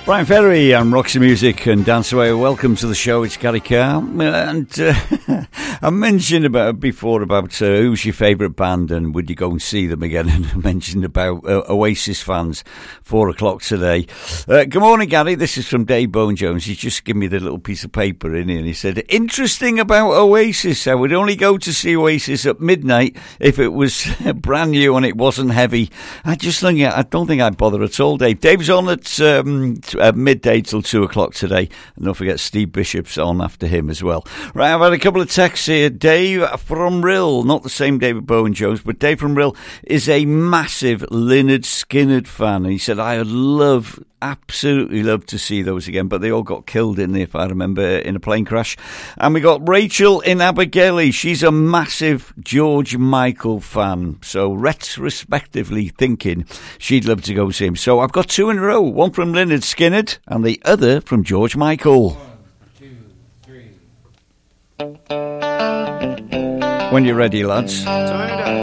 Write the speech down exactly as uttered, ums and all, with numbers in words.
Brian Ferry and Roxy Music and Dance Away. Welcome to the show. It's Gary Carr. And uh, I mentioned about before about uh, who's your favourite band and would you go and see them again? And I mentioned about uh, Oasis fans. Four o'clock today. Uh, good morning, Gary. This is from Dave Bone-Jones. He's just given me the little piece of paper in here and he said, interesting about Oasis. I would only go to see Oasis at midnight if it was brand new and it wasn't heavy. I just think, I don't think I'd bother at all, Dave. Dave's on at um, uh, midday till two o'clock today. And don't forget Steve Bishop's on after him as well. Right, I've had a couple of texts here. Dave from Rill, not the same David Bowen-Jones, but Dave from Rill is a massive Lynyrd Skynyrd fan. And he said, I would love, absolutely love to see those again, but they all got killed in there, if I remember, in a plane crash. And we got Rachel in Abergele. She's a massive George Michael fan. So retrospectively thinking she'd love to go see him. So I've got two in a row, one from Lynyrd Skynyrd and the other from George Michael. One, two, three. When you're ready, lads. Turn it up.